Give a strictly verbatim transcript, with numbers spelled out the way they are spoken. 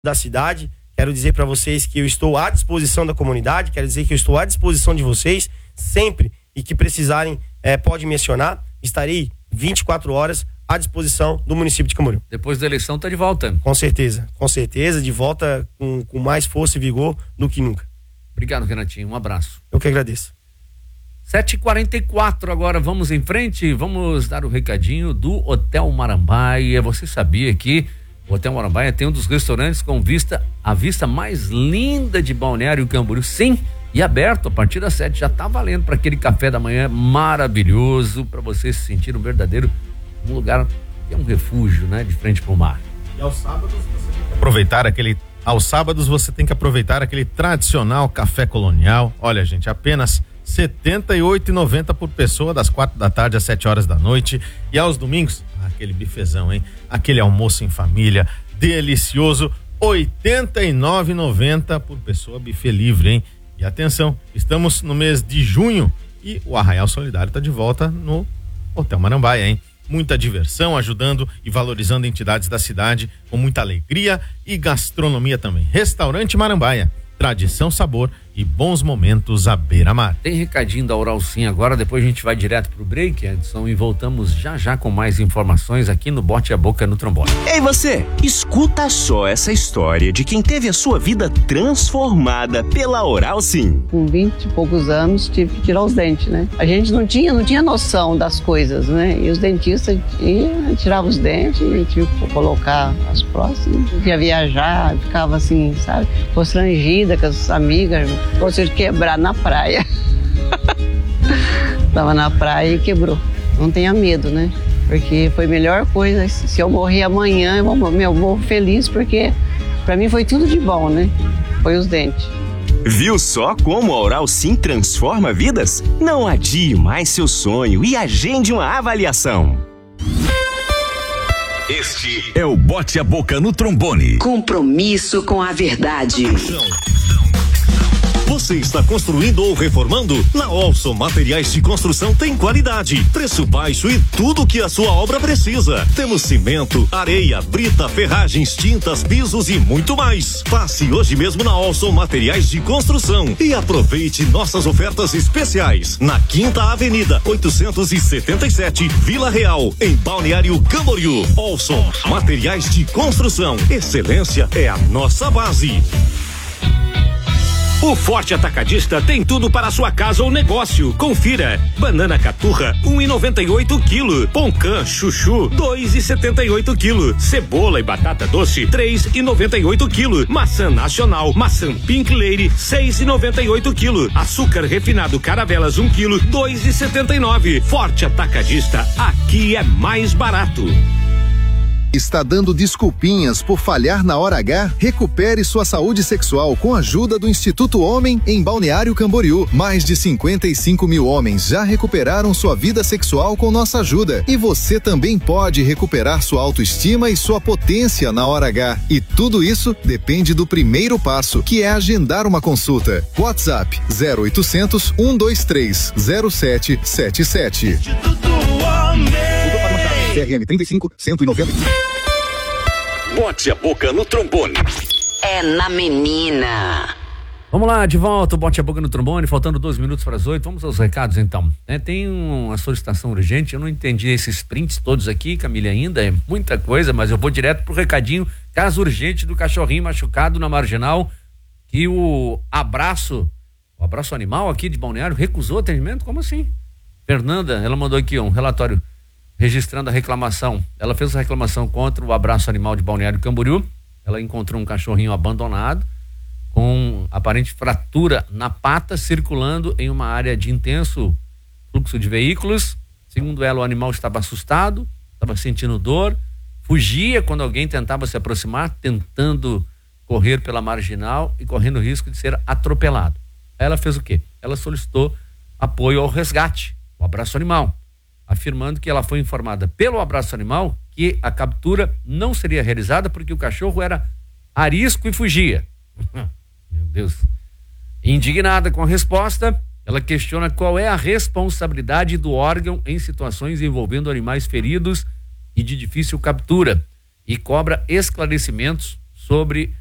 da cidade. Quero dizer para vocês que eu estou à disposição da comunidade, quero dizer que eu estou à disposição de vocês, sempre, e que precisarem, é, pode mencionar, estarei vinte e quatro horas à disposição do município de Camboriú. Depois da eleição tá de volta. Com certeza, com certeza, de volta com, com mais força e vigor do que nunca. Obrigado, Renatinho, um abraço. Eu que agradeço. sete e quarenta e quatro, agora vamos em frente, vamos dar o recadinho do Hotel Marambaia. Você sabia que o Hotel Marambaia tem um dos restaurantes com vista, a vista mais linda de Balneário Camboriú? Sim, e aberto a partir das sete, já tá valendo para aquele café da manhã maravilhoso, para você se sentir um verdadeiro, um lugar que é um refúgio, né, de frente pro mar. E aos sábados você tem que aproveitar aquele, aos sábados você tem que aproveitar aquele tradicional café colonial. Olha, gente, apenas setenta e oito reais e noventa centavos por pessoa, das quatro da tarde às sete horas da noite. E aos domingos, aquele bifezão, hein? Aquele almoço em família, delicioso, oitenta e nove reais e noventa centavos por pessoa, buffet livre, hein? E atenção, estamos no mês de junho e o Arraial Solidário está de volta no Hotel Marambaia, hein? Muita diversão, ajudando e valorizando entidades da cidade, com muita alegria e gastronomia também. Restaurante Marambaia, tradição, sabor e bons momentos à beira-mar. Tem recadinho da Oral Sim agora, depois a gente vai direto pro break, Edson, e voltamos já já com mais informações aqui no Bote a Boca no Trombone. Ei você, escuta só essa história de quem teve a sua vida transformada pela Oral Sim. Com vinte e poucos anos tive que tirar os dentes, né? A gente não tinha, não tinha noção das coisas, né? E os dentistas iam, tiravam os dentes e tive que colocar as próximas. Ia viajar, ficava assim, sabe? Constrangida com as amigas. Conseguiu quebrar na praia. Tava na praia e quebrou. Não tenha medo, né? Porque foi a melhor coisa. Se eu morrer amanhã, eu vou, eu morro feliz, porque pra mim foi tudo de bom, né? Foi os dentes. Viu só como a Oral Sim transforma vidas? Não adie mais seu sonho e agende uma avaliação. Este é o Bote a Boca no Trombone. Compromisso com a verdade. Você está construindo ou reformando? Na Olson Materiais de Construção tem qualidade, preço baixo e tudo que a sua obra precisa. Temos cimento, areia, brita, ferragens, tintas, pisos e muito mais. Passe hoje mesmo na Olson Materiais de Construção e aproveite nossas ofertas especiais. Na Quinta Avenida, oitocentos e setenta e sete, Vila Real, em Balneário Camboriú. Olson Materiais de Construção. Excelência é a nossa base. O Forte Atacadista tem tudo para a sua casa ou negócio. Confira: banana caturra, um e noventa e oito quilo. Poncã chuchu, dois e setenta e oito quilo. Cebola e batata doce, três e noventa e oito quilo. Maçã nacional, maçã Pink Lady, seis e noventa e oito quilo. Açúcar refinado Caravelas, um quilo, dois e setenta e nove. Forte Atacadista, aqui é mais barato. Está dando desculpinhas por falhar na hora H? Recupere sua saúde sexual com a ajuda do Instituto Homem em Balneário Camboriú. Mais de cinquenta e cinco mil homens já recuperaram sua vida sexual com nossa ajuda. E você também pode recuperar sua autoestima e sua potência na hora H. E tudo isso depende do primeiro passo, que é agendar uma consulta. WhatsApp zero oitocentos, um dois três, zero sete sete sete. Instituto Homem. C R M trinta e cinco, cento e noventa. Bote a Boca no Trombone. É na menina. Vamos lá, de volta, Bote a Boca no Trombone, faltando dois minutos para as oito. Vamos aos recados então. É, tem uma solicitação urgente, eu não entendi esses prints todos aqui, Camila, ainda é muita coisa, mas eu vou direto pro recadinho. Caso urgente do cachorrinho machucado na Marginal, que o abraço, o abraço animal aqui de Balneário recusou atendimento? Como assim? Fernanda, ela mandou aqui um relatório registrando a reclamação. Ela fez a reclamação contra o abraço animal de Balneário Camboriú. Ela encontrou um cachorrinho abandonado com aparente fratura na pata, circulando em uma área de intenso fluxo de veículos. Segundo ela, o animal estava assustado, estava sentindo dor, fugia quando alguém tentava se aproximar, tentando correr pela Marginal e correndo o risco de ser atropelado. Aí ela fez o quê? Ela solicitou apoio ao resgate, o abraço animal, afirmando que ela foi informada pelo abraço animal que a captura não seria realizada porque o cachorro era arisco e fugia. Meu Deus. Indignada com a resposta, ela questiona qual é a responsabilidade do órgão em situações envolvendo animais feridos e de difícil captura e cobra esclarecimentos sobre